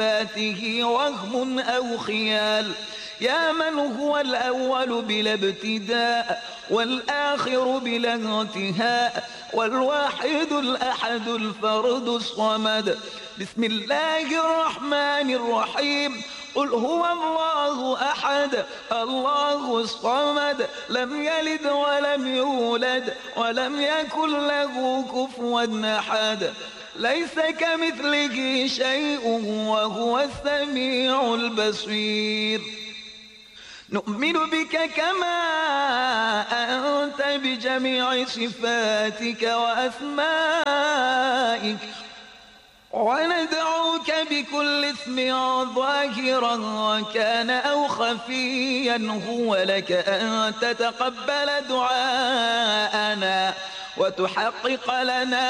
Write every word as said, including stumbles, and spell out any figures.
ذاته وهم أو خيال، يا من هو الأول بلا ابتداء والآخر بلا انتهاء والواحد الأحد الفرد الصمد. بسم الله الرحمن الرحيم. قل هو الله أحد الله الصمد لم يلد ولم يولد ولم يكن له كفوا أحد، ليس كمثله شيء وهو السميع البصير. نؤمن بك كما أنت بجميع صفاتك وأسمائك، وندعوك بكل اسم ظاهرا كان أو خفيا هو لك أن تتقبل دعاءنا وتحقق لنا